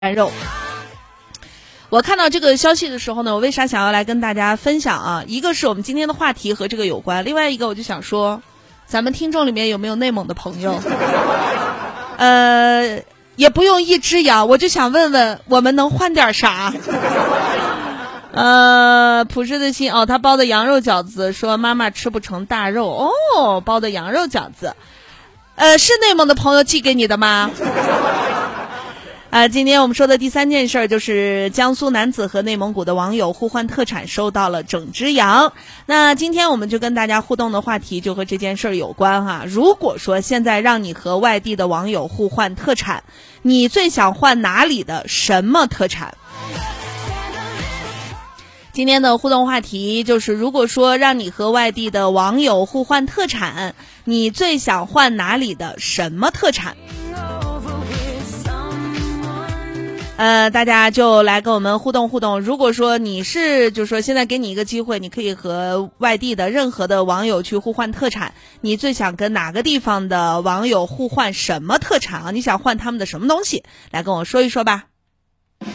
干肉。我看到这个消息的时候呢，我为啥想要来跟大家分享啊？一个是我们今天的话题和这个有关，另外一个我就想说，咱们听众里面有没有内蒙的朋友？也不用一只羊，我就想问问，我们能换点啥？朴实的心哦，他包的羊肉饺子，说妈妈吃不成大肉哦，包的羊肉饺子，是内蒙的朋友寄给你的吗？今天我们说的第三件事就是江苏男子和内蒙古的网友互换特产，收到了整只羊。那今天我们就跟大家互动的话题就和这件事有关哈。如果说现在让你和外地的网友互换特产，你最想换哪里的什么特产？今天的互动话题就是，如果说让你和外地的网友互换特产，你最想换哪里的什么特产？大家就来跟我们互动互动。如果说你是，就是说现在给你一个机会，你可以和外地的任何的网友去互换特产，你最想跟哪个地方的网友互换什么特产啊？你想换他们的什么东西？来跟我说一说吧。